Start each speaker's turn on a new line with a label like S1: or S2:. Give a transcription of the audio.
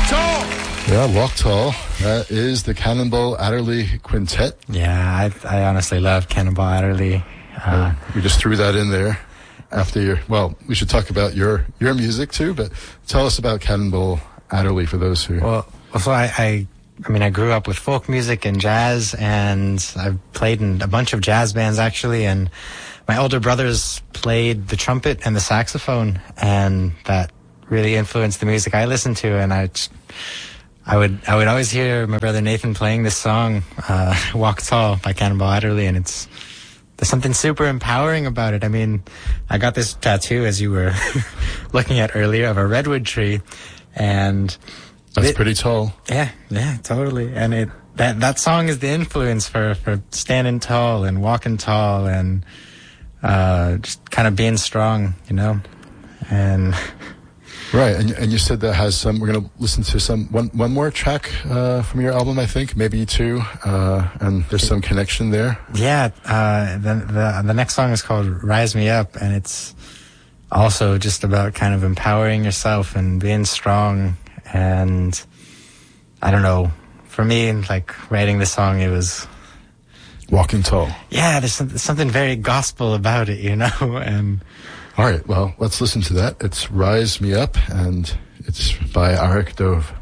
S1: Yeah, Walk Tall. That is the Cannonball Adderley Quintet.
S2: Yeah, I honestly love Cannonball Adderley.
S1: We just threw that in there after your... Well, we should talk about your music too, but tell us about Cannonball Adderley for those who...
S2: Well, so I mean, I grew up with folk music and jazz, and I've played in a bunch of jazz bands, actually, and my older brothers played the trumpet and the saxophone, and that really influenced the music I listened to, and I would always hear my brother Nathan playing this song, Walk Tall by Cannonball Adderley, and there's something super empowering about it. I mean, I got this tattoo, as you were looking at earlier, of a redwood tree, and...
S1: That's pretty tall.
S2: Yeah, totally. And that song is the influence for standing tall and walking tall and just kind of being strong, you know? And...
S1: Right, and you said that has some. We're going to listen to one more track from your album, I think, maybe two, and there's some connection there.
S2: Yeah, the next song is called "Rise Me Up," and it's also just about kind of empowering yourself and being strong. And I don't know, for me, like writing this song, it was
S1: walking tall.
S2: Yeah, there's something very gospel about it, you know, and.
S1: All right, well, let's listen to that. It's Rise Me Up, and it's by Arik Dove.